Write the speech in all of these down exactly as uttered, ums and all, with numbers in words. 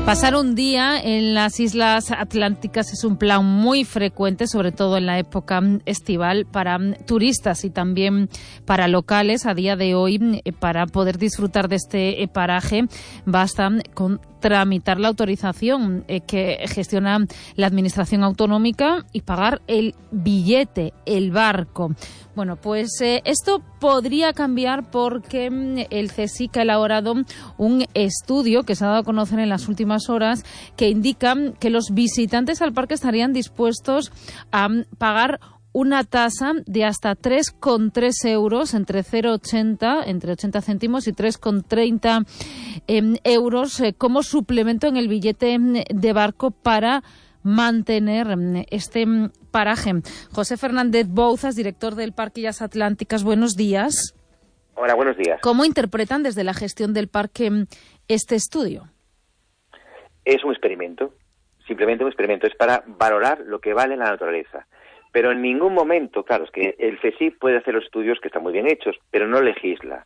Pasar un día en las Islas Atlánticas es un plan muy frecuente, sobre todo en la época estival, para turistas y también para locales. A día de hoy, para poder disfrutar de este paraje, basta con tramitar la autorización eh, que gestiona la Administración Autonómica y pagar el billete, el barco. Bueno, pues eh, esto podría cambiar porque el CSIC ha elaborado un estudio que se ha dado a conocer en las últimas horas que indica que los visitantes al parque estarían dispuestos a pagar una tasa de hasta tres coma tres euros, entre cero coma ochenta, entre ochenta céntimos y tres coma treinta eh, euros eh, como suplemento en el billete de barco para mantener este paraje. José Fernández Bouzas, director del Parque Islas Atlánticas, buenos días. Hola, buenos días. ¿Cómo interpretan desde la gestión del parque este estudio? Es un experimento, simplemente un experimento, es para valorar lo que vale la naturaleza. Pero en ningún momento, claro, es que el CSIC puede hacer los estudios que están muy bien hechos, pero no legisla,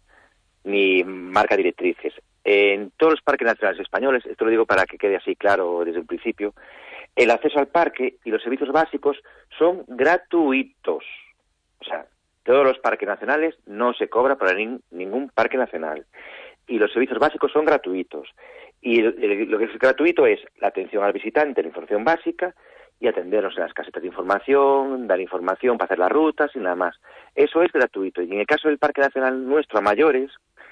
ni marca directrices. En todos los parques nacionales españoles, esto lo digo para que quede así claro desde el principio, el acceso al parque y los servicios básicos son gratuitos. O sea, todos los parques nacionales no se cobra para nin, ningún parque nacional. Y los servicios básicos son gratuitos. Y el, el, lo que es gratuito es la atención al visitante, la información básica, y atendernos en las casetas de información, dar información para hacer las rutas y nada más. Eso es gratuito. Y en el caso del Parque Nacional nuestro, a mayores,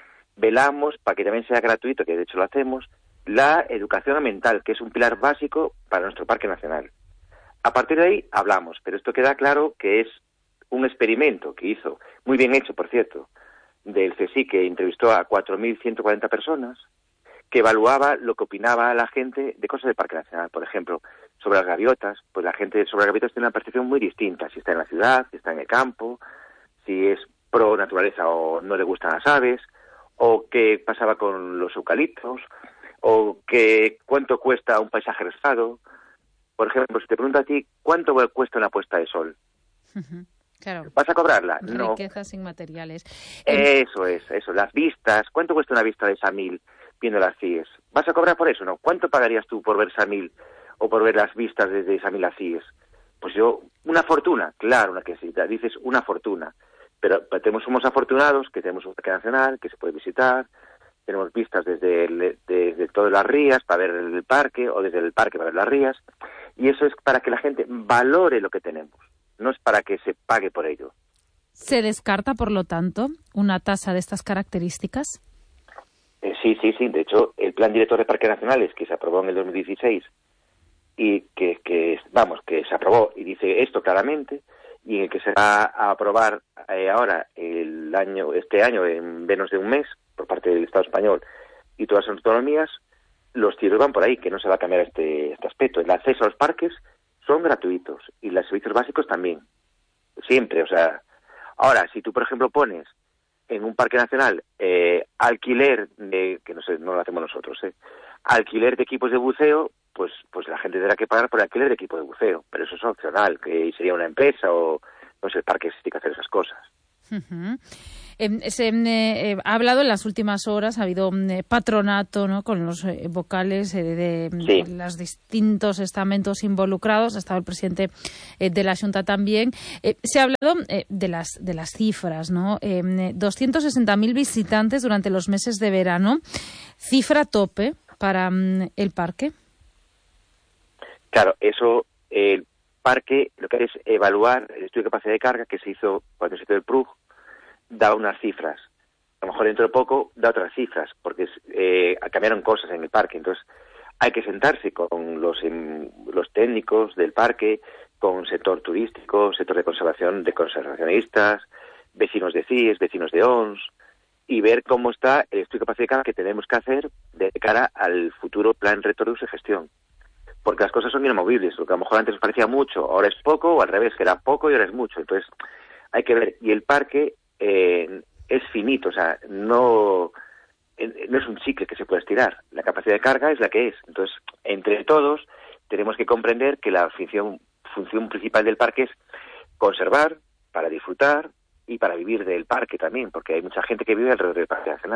velamos para que también sea gratuito, que de hecho lo hacemos, la educación ambiental, que es un pilar básico para nuestro Parque Nacional. A partir de ahí hablamos, pero esto queda claro que es un experimento que hizo, muy bien hecho, por cierto, del CSIC, que entrevistó a cuatro mil ciento cuarenta personas, que evaluaba lo que opinaba la gente de cosas del Parque Nacional. Por ejemplo, sobre las gaviotas, pues la gente sobre las gaviotas tiene una percepción muy distinta, si está en la ciudad, si está en el campo, si es pro naturaleza o no le gustan las aves, o qué pasaba con los eucaliptos, o que cuánto cuesta un paisaje restado. Por ejemplo, si te pregunto a ti, ¿cuánto cuesta una puesta de sol? Uh-huh. Claro. ¿Vas a cobrarla? No. Riquezas inmateriales. Eso es, eso. Las vistas, ¿cuánto cuesta una vista de Samil viendo las C I E S? ¿Vas a cobrar por eso? No. ¿Cuánto pagarías tú por ver Samil o por ver las vistas desde Samil a C I E S? Pues yo, una fortuna, claro, una que sí, dices una fortuna. Pero, pero tenemos, somos afortunados que tenemos un parque nacional que se puede visitar, tenemos vistas desde, el, desde todas las rías para ver el parque, o desde el parque para ver las rías, y eso es para que la gente valore lo que tenemos, no es para que se pague por ello. ¿Se descarta, por lo tanto, una tasa de estas características? Eh, sí, sí, sí. De hecho, el Plan Director de Parques Nacionales, que se aprobó en el dos mil dieciséis, y que, que vamos, que se aprobó y dice esto claramente, y en el que se va a aprobar eh, ahora, el año, este año, en menos de un mes, por parte del Estado español y todas las autonomías, los tiros van por ahí, que no se va a cambiar este, este aspecto. El acceso a los parques son gratuitos y los servicios básicos también, siempre. O sea, ahora, si tú, por ejemplo, pones en un parque nacional eh, alquiler de, que no sé, no lo hacemos nosotros, eh, alquiler de equipos de buceo, pues pues la gente tendrá que pagar por alquiler de equipo de buceo, pero eso es opcional, que sería una empresa o no sé, el parque sí que hacer esas cosas. Uh-huh. Eh, se eh, ha hablado en las últimas horas, ha habido un eh, patronato, ¿no?, con los eh, vocales eh, de, sí. de los distintos estamentos involucrados, ha estado el presidente eh, de la Xunta también. Eh, se ha hablado eh, de las de las cifras, ¿no? Eh, doscientos sesenta mil visitantes durante los meses de verano, cifra tope para um, el parque. Claro, eso, el eh, parque, lo que es evaluar el estudio de capacidad de carga que se hizo cuando se hizo el P R U G, da unas cifras. A lo mejor dentro de poco da otras cifras, porque eh, cambiaron cosas en el parque. Entonces, hay que sentarse con los, en, los técnicos del parque, con sector turístico, sector de conservación, de conservacionistas, vecinos de C I E S, vecinos de O N S, y ver cómo está el estudio de capacidad de carga que tenemos que hacer de cara al futuro plan rector de uso y gestión. Porque las cosas son inamovibles, lo que a lo mejor antes nos parecía mucho, ahora es poco, o al revés, que era poco y ahora es mucho. Entonces, hay que ver. Y el parque eh, es finito, o sea, no, eh, no es un chicle que se pueda estirar. La capacidad de carga es la que es. Entonces, entre todos, tenemos que comprender que la función, función principal del parque es conservar, para disfrutar y para vivir del parque también, porque hay mucha gente que vive alrededor del Parque Nacional.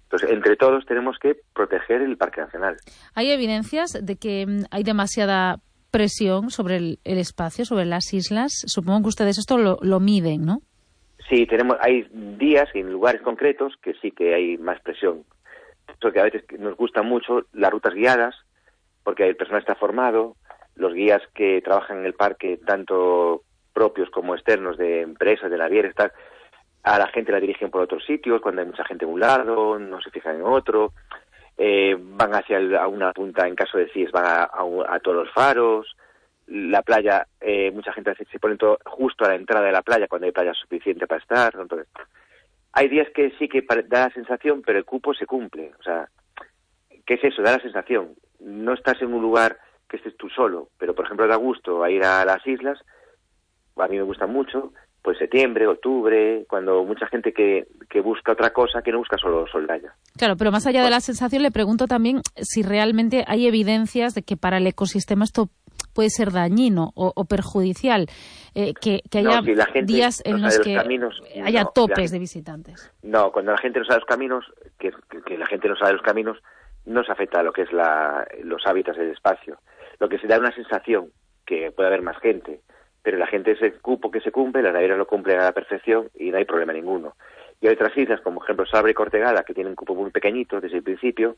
Entonces, entre todos tenemos que proteger el Parque Nacional. ¿Hay evidencias de que hay demasiada presión sobre el, el espacio, sobre las islas? Supongo que ustedes esto lo, lo miden, ¿no? Sí, tenemos, hay días en lugares concretos que sí que hay más presión. Porque a veces nos gustan mucho las rutas guiadas, porque el personal está formado, los guías que trabajan en el parque, tanto propios como externos de empresas, de navieres, tal, a la gente la dirigen por otros sitios, cuando hay mucha gente en un lado, no se fijan en otro, eh, van hacia el, a una punta, en caso de C I E S, van a, a, a todos los faros, la playa, eh, mucha gente se pone todo justo a la entrada de la playa, cuando hay playa suficiente para estar, ¿no? Entonces, hay días que sí que da la sensación, pero el cupo se cumple, o sea, ¿qué es eso? Da la sensación, no estás en un lugar que estés tú solo, pero por ejemplo da gusto a ir a las islas, a mí me gusta mucho, pues septiembre, octubre, cuando mucha gente que, que busca otra cosa, que no busca solo Soldaya. Claro, pero más allá de la sensación, le pregunto también si realmente hay evidencias de que para el ecosistema esto puede ser dañino o, o perjudicial, eh, que, que haya no, si la gente días en no los sabe que los caminos, haya no, topes gente, de visitantes. No, cuando la gente no sabe los caminos, que, que, que la gente no sabe los caminos, no se afecta a lo que es la, los hábitats del espacio. Lo que se da una sensación que puede haber más gente, pero la gente ese cupo que se cumple, las navieras lo cumplen a la perfección y no hay problema ninguno. Y hay otras islas, como por ejemplo Sabre y Cortegada, que tienen un cupo muy pequeñito desde el principio,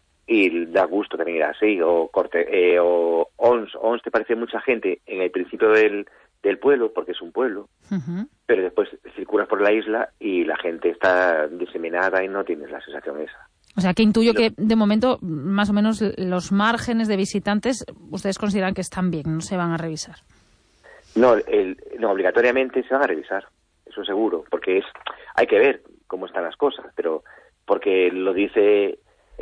y da gusto también ir así, o Corte, eh, o Ons, Ons te parece mucha gente en el principio del, del pueblo, porque es un pueblo, uh-huh. pero después circulas por la isla y la gente está diseminada y no tienes la sensación esa. O sea, que intuyo Lo... que de momento más o menos los márgenes de visitantes ustedes consideran que están bien, no se van a revisar. No, el, no, obligatoriamente se van a revisar, eso seguro, porque es hay que ver cómo están las cosas, pero porque lo dice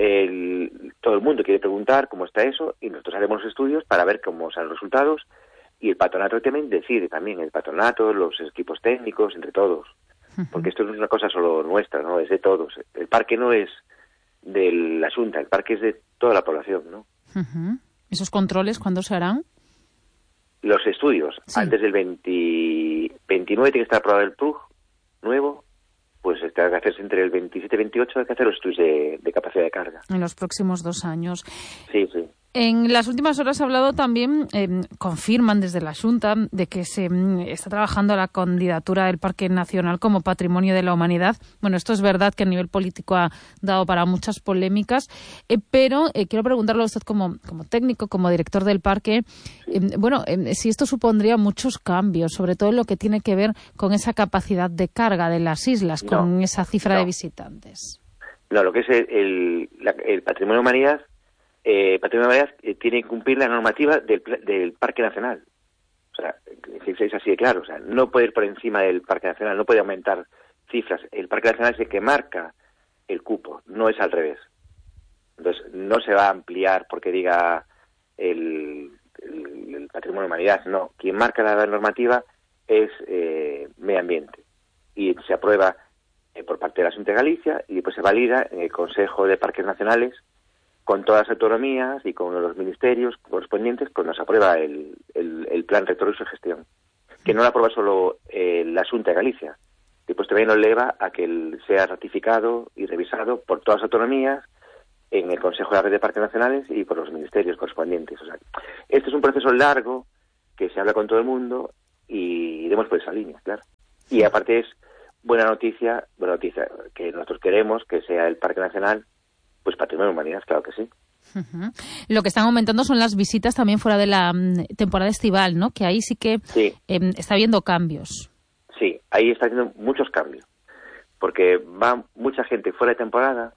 el, todo el mundo quiere preguntar cómo está eso y nosotros haremos los estudios para ver cómo son los resultados y el patronato también decide también, el patronato, los equipos técnicos, entre todos, uh-huh. porque esto no es una cosa solo nuestra, no, es de todos. El parque no es del asunto, el parque es de toda la población, ¿no? Uh-huh. ¿Esos controles cuándo se harán? Los estudios, sí. Antes del veinte, veintinueve tiene que estar aprobado el P R U G nuevo, pues tendrá que hacerse entre el veintisiete y veintiocho, hay que hacer los estudios de, de capacidad de carga. En los próximos dos años. Sí, sí. En las últimas horas ha hablado también, eh, confirman desde la Xunta, de que se eh, está trabajando a la candidatura del Parque Nacional como Patrimonio de la Humanidad. Bueno, esto es verdad que a nivel político ha dado para muchas polémicas, eh, pero eh, quiero preguntarle a usted como, como técnico, como director del parque, eh, bueno, eh, si esto supondría muchos cambios, sobre todo en lo que tiene que ver con esa capacidad de carga de las islas, no, con esa cifra no. de visitantes. No, lo que es el, el, la, el Patrimonio de la Humanidad, Eh, Patrimonio de la Humanidad eh, tiene que cumplir la normativa del, del Parque Nacional. O sea, es así de claro. O sea, no puede ir por encima del Parque Nacional, no puede aumentar cifras. El Parque Nacional es el que marca el cupo, no es al revés. Entonces, no se va a ampliar porque diga el, el, el Patrimonio de la Humanidad, no. Quien marca la normativa es eh, Medio Ambiente. Y se aprueba eh, por parte de la Xunta de Galicia y después se valida en el Consejo de Parques Nacionales con todas las autonomías y con los ministerios correspondientes, cuando se aprueba el, el, el plan rector de su gestión. Que no lo aprueba solo eh, la Xunta de Galicia, que pues también lo eleva a que el, sea ratificado y revisado por todas las autonomías en el Consejo de la Red de Parques Nacionales y por los ministerios correspondientes. O sea, este es un proceso largo que se habla con todo el mundo y iremos por esa línea, claro. Y aparte es buena noticia, buena noticia, que nosotros queremos que sea el Parque Nacional pues Patrimonio de la Humanidad, claro que sí. Uh-huh. Lo que están aumentando son las visitas también fuera de la um, temporada estival, ¿no? Que ahí sí que sí. Eh, está habiendo cambios. Sí, ahí está habiendo muchos cambios, porque va mucha gente fuera de temporada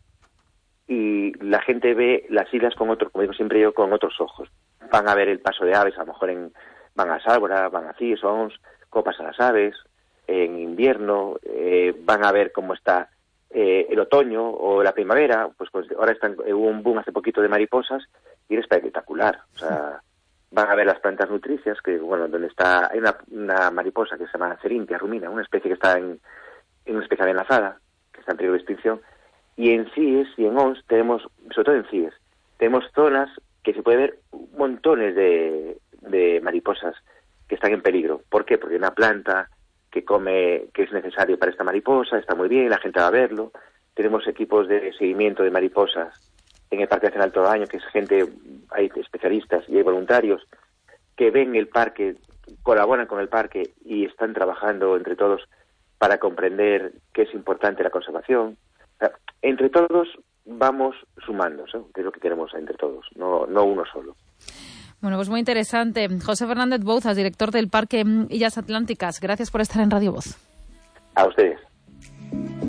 y la gente ve las islas con otros, como digo siempre yo, con otros ojos. Van a ver el paso de aves, a lo mejor en, van a Sábora, van a C I E S, Ons, cómo pasan las aves, en invierno, eh, van a ver cómo está Eh, el otoño o la primavera, pues, pues ahora están, eh, hubo un boom hace poquito de mariposas y era espectacular. O sea, van a ver las plantas nutricias, que bueno, donde está, hay una, una mariposa que se llama Cerinthia rumina, una especie que está en, en una especie amenazada, que está en peligro de extinción, y en C I E S y en O N S tenemos, sobre todo en C I E S, tenemos zonas que se puede ver montones de, de mariposas que están en peligro. ¿Por qué? Porque una planta que come, que es necesario para esta mariposa, está muy bien, la gente va a verlo. tenemos equipos de seguimiento de mariposas en el Parque Nacional todo el año, que es gente, hay especialistas y hay voluntarios que ven el parque, colaboran con el parque y están trabajando entre todos para comprender qué es importante la conservación. O sea, entre todos vamos sumando, ¿eh? Que es lo que queremos entre todos, no, no uno solo. Bueno, pues muy interesante. José Fernández Bouzas, director del Parque Illas Atlánticas, gracias por estar en Radio Voz. A ustedes.